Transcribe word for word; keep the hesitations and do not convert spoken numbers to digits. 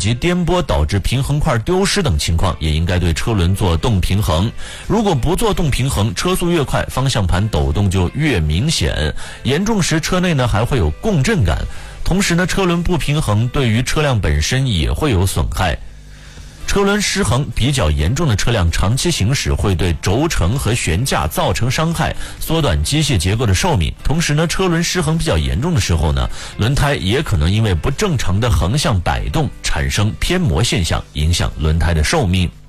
及颠簸导致平衡块丢失等情况，也应该对车轮做动平衡。如果不做动平衡，车速越快，方向盘抖动就越明显，严重时车内呢还会有共振感。同时呢，车轮不平衡对于车辆本身也会有损害。车轮失衡比较严重的车辆长期行驶会对轴承和悬架造成伤害，缩短机械结构的寿命。同时呢，车轮失衡比较严重的时候呢，轮胎也可能因为不正常的横向摆动产生偏磨现象，影响轮胎的寿命。